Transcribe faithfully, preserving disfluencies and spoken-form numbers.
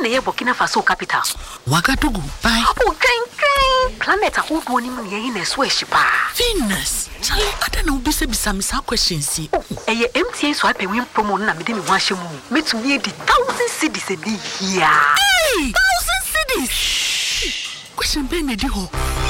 na ye Burkina Faso capital. Wagadugu, bye. Oh, train, train. Planet a whole one in ye in a swish pa. Venus. Charlie, I don't know bisa bisa misa questions. Oh, eh M T A swipe win promo na me de me wash mu. Me to me the thousand cities e be here. Hey, thousand cities. Question be ne di ho.